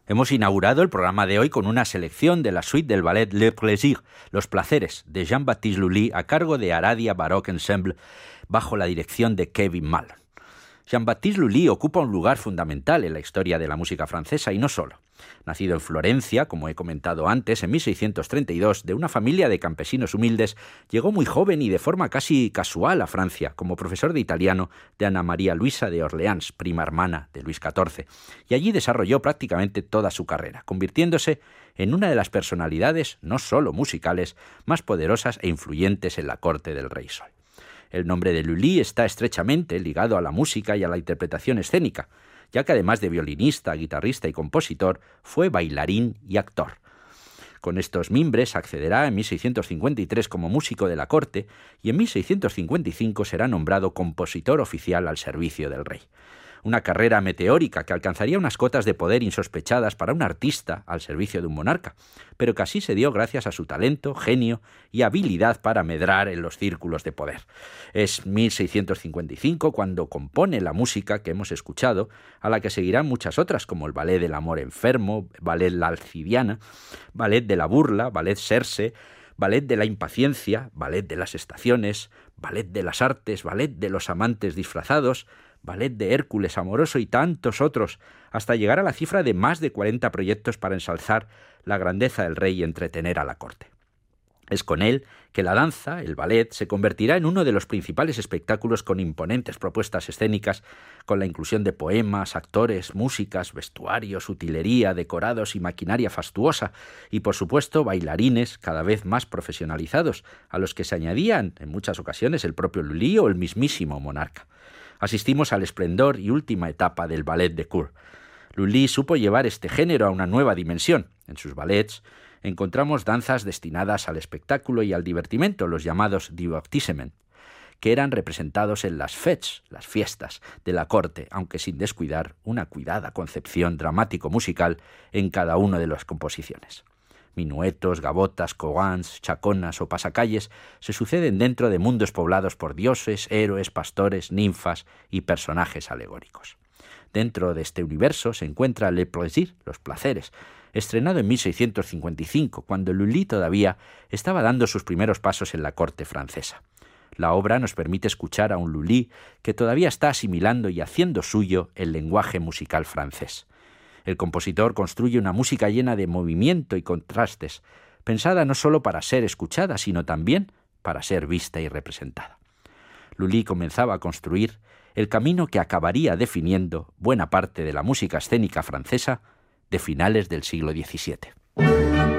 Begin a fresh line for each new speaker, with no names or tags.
Hemos inaugurado el programa de hoy con una selección de la suite del ballet Le Plaisir, Los Placeres, de Jean-Baptiste Lully, a cargo de Aradia Baroque Ensemble, bajo la dirección de Kevin Mallon. Jean-Baptiste Lully ocupa un lugar fundamental en la historia de la música francesa y no solo. Nacido en Florencia, como he comentado antes, en 1632, de una familia de campesinos humildes, llegó muy joven y de forma casi casual a Francia, como profesor de italiano de Ana María Luisa de Orleans, prima hermana de Luis XIV, y allí desarrolló prácticamente toda su carrera, convirtiéndose en una de las personalidades, no solo musicales, más poderosas e influyentes en la corte del Rey Sol. El nombre de Lully está estrechamente ligado a la música y a la interpretación escénica, ya que además de violinista, guitarrista y compositor, fue bailarín y actor. Con estos mimbres accederá en 1653 como músico de la corte y en 1655 será nombrado compositor oficial al servicio del rey. Una carrera meteórica que alcanzaría unas cotas de poder insospechadas para un artista al servicio de un monarca, pero que así se dio gracias a su talento, genio y habilidad para medrar en los círculos de poder. Es 1655 cuando compone la música que hemos escuchado, a la que seguirán muchas otras como el Ballet del Amor Enfermo, Ballet La Alcidiana, Ballet de la Burla, Ballet Serse, Ballet de la Impaciencia, Ballet de las Estaciones, Ballet de las Artes, Ballet de los Amantes Disfrazados, Ballet de Hércules Amoroso y tantos otros, hasta llegar a la cifra de más de 40 proyectos para ensalzar la grandeza del rey y entretener a la corte. Es con él que la danza, el ballet, se convertirá en uno de los principales espectáculos con imponentes propuestas escénicas, con la inclusión de poemas, actores, músicas, vestuarios, utilería, decorados y maquinaria fastuosa, y por supuesto bailarines cada vez más profesionalizados, a los que se añadían en muchas ocasiones el propio Lully o el mismísimo monarca. Asistimos al esplendor y última etapa del ballet de cour. Lully supo llevar este género a una nueva dimensión. En sus ballets encontramos danzas destinadas al espectáculo y al divertimento, los llamados divertissement, que eran representados en las fêtes, las fiestas de la corte, aunque sin descuidar una cuidada concepción dramático-musical en cada una de las composiciones. Minuetos, gavotas, cogans, chaconas o pasacalles se suceden dentro de mundos poblados por dioses, héroes, pastores, ninfas y personajes alegóricos. Dentro de este universo se encuentra Le Plaisir, Los Placeres, estrenado en 1655, cuando Lully todavía estaba dando sus primeros pasos en la corte francesa. La obra nos permite escuchar a un Lully que todavía está asimilando y haciendo suyo el lenguaje musical francés. El compositor construye una música llena de movimiento y contrastes, pensada no solo para ser escuchada, sino también para ser vista y representada. Lully comenzaba a construir el camino que acabaría definiendo buena parte de la música escénica francesa de finales del siglo XVII.